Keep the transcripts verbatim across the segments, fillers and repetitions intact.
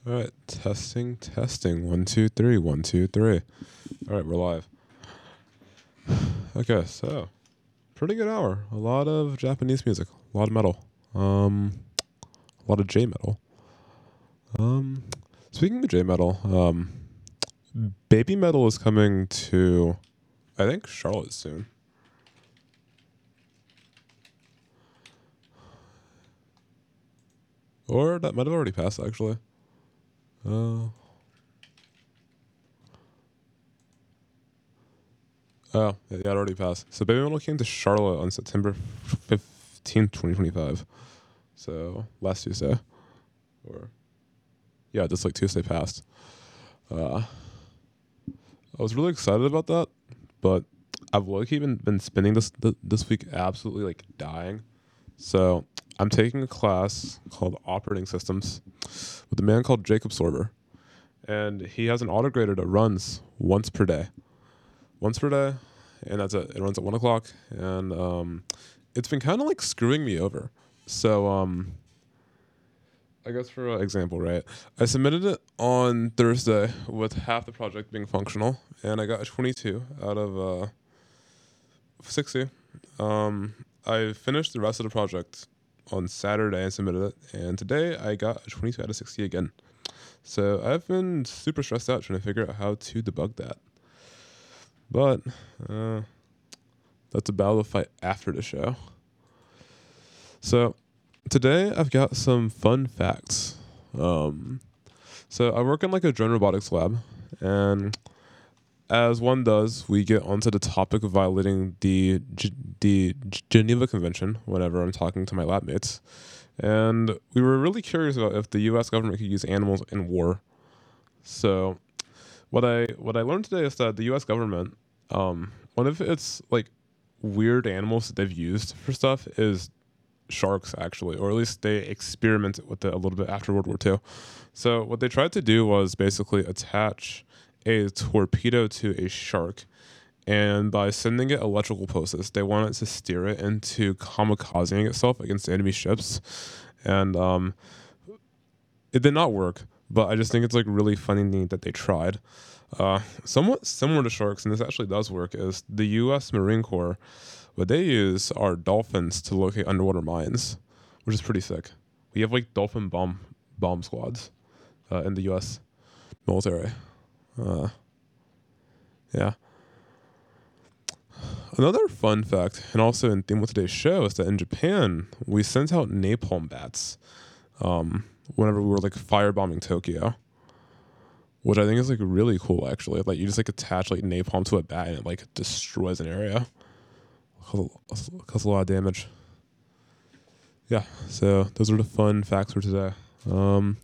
All right, testing, testing. One, two, three. One, two, three. All right, we're live. Okay, so pretty good hour. A lot of Japanese music, a lot of metal, um, a lot of J metal. Um, speaking of J metal, um, Baby Metal is coming to, I think, Charlotte soon. Or that might have already passed, actually. Uh, oh, yeah, it already passed. So Baby Metal came to Charlotte on September fifteenth, twenty twenty-five. So last Tuesday. Or, yeah, just like Tuesday passed. Uh, I was really excited about that, but I've low-key been, been spending this th- this week absolutely like dying. So I'm taking a class called Operating Systems with a man called Jacob Sorber. And he has an autograder that runs once per day. Once per day, and that's it. It runs at one o'clock, and um, it's been kind of like screwing me over. So um, I guess for an example, right? I submitted it on Thursday with half the project being functional, and I got a twenty-two out of uh, sixty. Um, I finished the rest of the project on Saturday and submitted it, and today I got a twenty-two out of sixty again. So I've been super stressed out trying to figure out how to debug that. But uh, that's a battle to fight after the show. So today I've got some fun facts. Um, so I work in like a drone robotics lab, and as one does, we get onto the topic of violating the G- the Geneva Convention whenever I'm talking to my lab mates. And we were really curious about if the U S government could use animals in war. So what I what I learned today is that the U S government, um, one of its like weird animals that they've used for stuff is sharks, actually, or at least they experimented with it a little bit after World War Two. So what they tried to do was basically attach a torpedo to a shark, and by sending it electrical pulses, they wanted to steer it into kamikazing itself against enemy ships. And um, it did not work, but I just think it's like really funny that they tried. Uh, somewhat similar to sharks, and this actually does work, is the U S Marine Corps. What they use are dolphins to locate underwater mines, which is pretty sick. We have like dolphin bomb bomb squads uh, in the U S military. Uh, yeah. Another fun fact, and also in theme with today's show, is that in Japan, we sent out napalm bats um, whenever we were like firebombing Tokyo, which I think is like really cool, actually. Like you just like attach like napalm to a bat and it like destroys an area. Causes, causes a lot of damage. Yeah, so those are the fun facts for today. Um,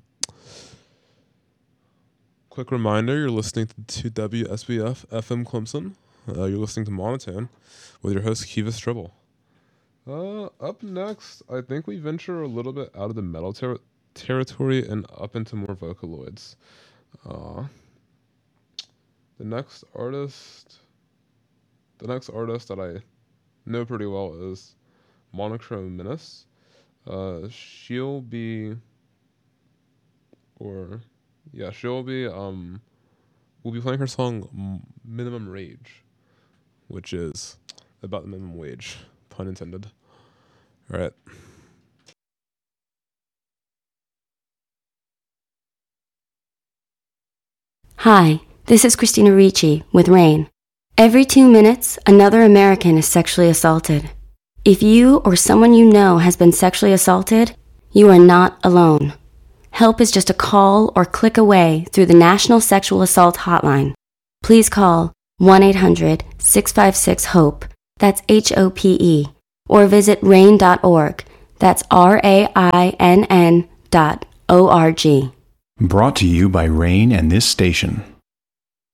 quick reminder, you're listening to W S B F F M Clemson. Uh, you're listening to Monotone with your host, Kiva Stribble. Uh, up next, I think we venture a little bit out of the metal ter- territory and up into more Vocaloids. Uh, the next artist, the next artist that I know pretty well is Monochrome Menace. Uh, she'll be, or yeah, she'll be. Um, we'll be playing her song "Minimum Rage," which is about the minimum wage, pun intended. All right. Hi, this is Christina Ricci with RAIN. Every two minutes, another American is sexually assaulted. If you or someone you know has been sexually assaulted, you are not alone. Help is just a call or click away through the National Sexual Assault Hotline. Please call one eight hundred six five six HOPE, that's H O P E, or visit rain dot org, that's R A I N N dot O R G. Brought to you by RAIN and this station.